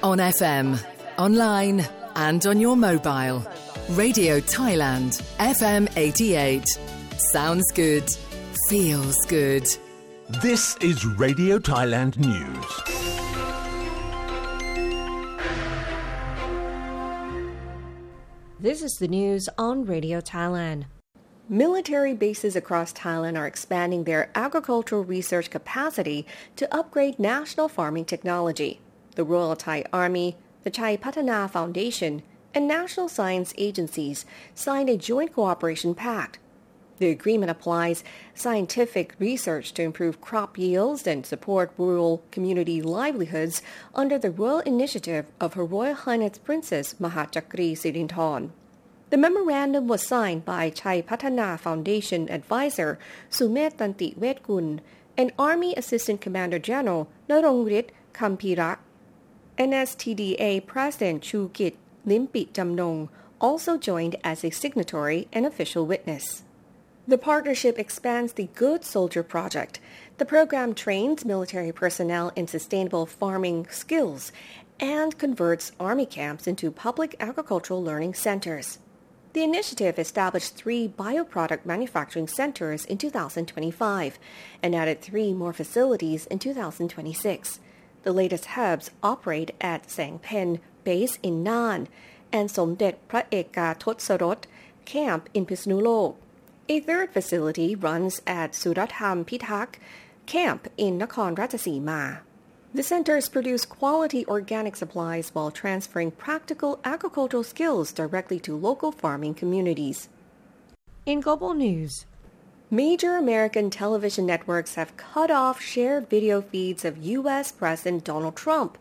On FM, online and on your mobile. Radio Thailand, FM 88. Sounds good. Feels good. This is Radio Thailand News. This is the news on Radio Thailand. Military bases across Thailand are expanding their agricultural research capacity to upgrade national farming technology. The Royal Thai Army, the Chai Patana Foundation, and national science agencies signed a joint cooperation pact. The agreement applies scientific research to improve crop yields and support rural community livelihoods under the royal initiative of Her Royal Highness Princess Mahachakri Sirinthorn. The memorandum was signed by Chai Patana Foundation advisor Sumet Tanti Wetgun and Army Assistant Commander General Narongrit Kampirak. NSTDA President Chu Kit Limpi Jamnong also joined as a signatory and official witness. The partnership expands the Good Soldier Project. The program trains military personnel in sustainable farming skills and converts army camps into public agricultural learning centers. The initiative established 3 bioproduct manufacturing centers in 2025 and added 3 more facilities in 2026. The latest hubs operate at Sang Pen Base in Nan and Somdet Phra Eka Totsarot Camp in Pisnulok. A third facility runs at Suratham Pitak Camp in Nakhon Ratchasima. The centers produce quality organic supplies while transferring practical agricultural skills directly to local farming communities. In global news, major American television networks have cut off shared video feeds of U.S. President Donald Trump